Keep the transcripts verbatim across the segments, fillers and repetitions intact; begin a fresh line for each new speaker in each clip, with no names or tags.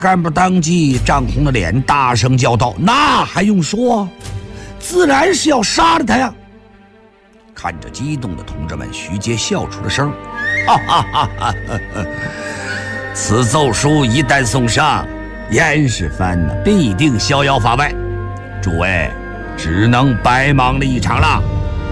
干部当即涨红了脸，大声叫道：“那还用说？自然是要杀了他呀！”看着激动的同志们，徐阶笑出了声：“哈哈哈哈哈哈！此奏书一旦送上，严世蕃呢必定逍遥法外，诸位只能白忙了一场了。”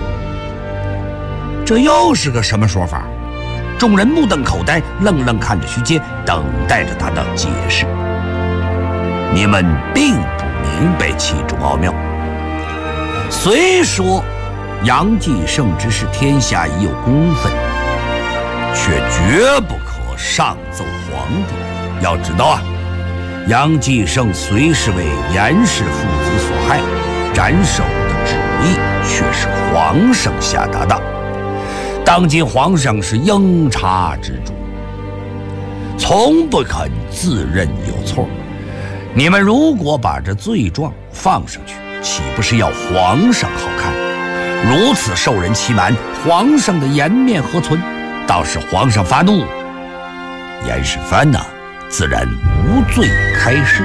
这又是个什么说法？众人目瞪口呆，愣愣看着徐阶，等待着他的解释。你们并不明白其中奥妙。虽说杨继盛之事天下已有公愤，却绝不可上奏皇帝。要知道啊，杨继盛虽是为严氏父子所害，斩首的旨意却是皇上下达的。当今皇上是应察之主，从不肯自认有错。你们如果把这罪状放上去，岂不是要皇上好看？如此受人欺瞒，皇上的颜面何存？倒是皇上发怒，严世蕃呢，自然无罪开释。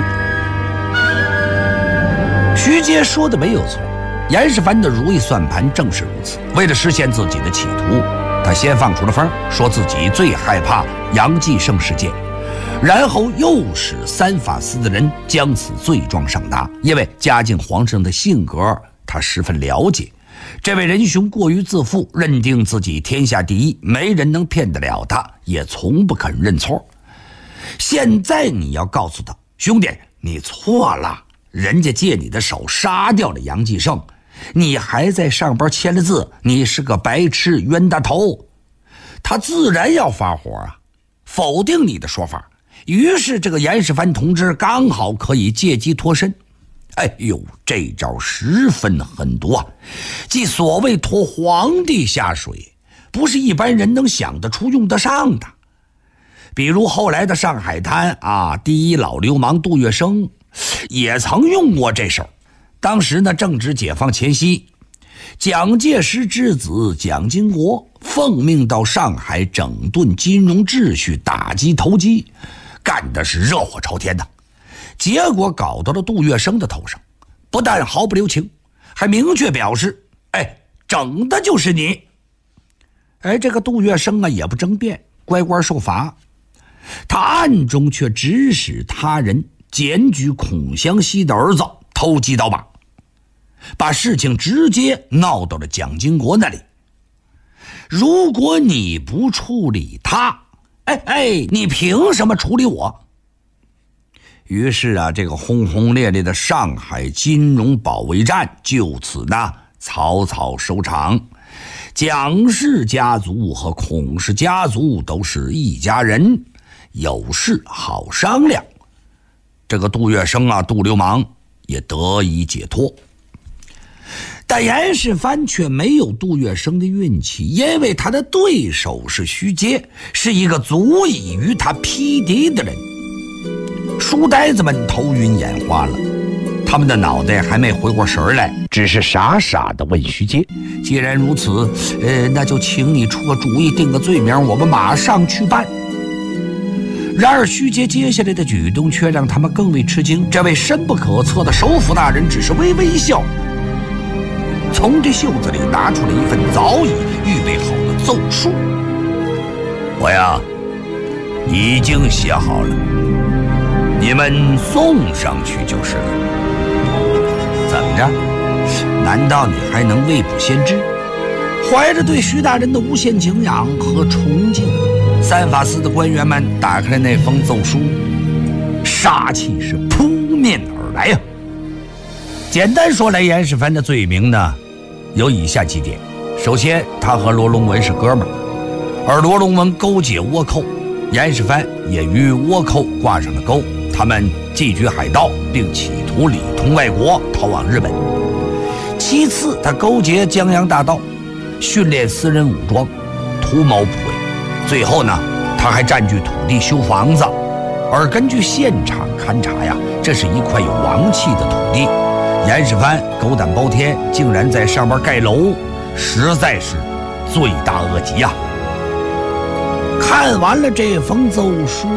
徐阶说的没有错，严世蕃的如意算盘正是如此。为了实现自己的企图，他先放出了风，说自己最害怕杨继盛事件，然后又使三法司的人将此罪状上达。因为嘉靖皇上的性格他十分了解，这位仁兄过于自负，认定自己天下第一，没人能骗得了他，也从不肯认错。现在你要告诉他，兄弟，你错了，人家借你的手杀掉了杨继盛，你还在上边签了字，你是个白痴冤大头，他自然要发火啊，否定你的说法。于是这个严世蕃同志刚好可以借机脱身。哎呦，这招十分狠毒啊！即所谓拖皇帝下水，不是一般人能想得出用得上的。比如后来的上海滩啊，第一老流氓杜月笙也曾用过这手。当时呢，正值解放前夕，蒋介石之子蒋经国奉命到上海整顿金融秩序，打击投机，干的是热火朝天的。结果搞到了杜月笙的头上，不但毫不留情，还明确表示：“哎，整的就是你。”哎，这个杜月笙啊也不争辩，乖乖受罚。他暗中却指使他人检举孔祥熙的儿子偷鸡倒把，把事情直接闹到了蒋经国那里。如果你不处理他，哎哎，你凭什么处理我？于是啊，这个轰轰烈烈的上海金融保卫战就此呢草草收场。蒋氏家族和孔氏家族都是一家人，有事好商量。这个杜月笙啊，杜流氓也得以解脱。但严世蕃却没有杜月笙的运气，因为他的对手是徐阶，是一个足以与他匹敌的人。书呆子们头晕眼花了，他们的脑袋还没回过神来，只是傻傻地问徐阶：“既然如此，呃，那就请你出个主意，定个罪名，我们马上去办。”然而徐阶接下来的举动却让他们更为吃惊。这位深不可测的首辅大人只是微微一笑，从这袖子里拿出了一份早已预备好的奏书。“我呀，已经写好了，你们送上去就是了。”怎么着？难道你还能未卜先知？怀着对徐大人的无限敬仰和崇敬，三法司的官员们打开了那封奏书，杀气是扑面而来呀、啊。简单说来，严世蕃的罪名呢有以下几点：首先，他和罗龙文是哥们儿，而罗龙文勾结倭寇，严世蕃也与倭寇挂上了钩，他们寄居海盗，并企图里通外国，逃往日本。其次，他勾结江洋大盗，训练私人武装，图谋不轨。最后呢，他还占据土地修房子，而根据现场勘查呀，这是一块有王气的土地。严世蕃狗胆包天，竟然在上面盖楼，实在是罪大恶极呀、啊！看完了这封奏书，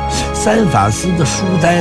三法师的书呆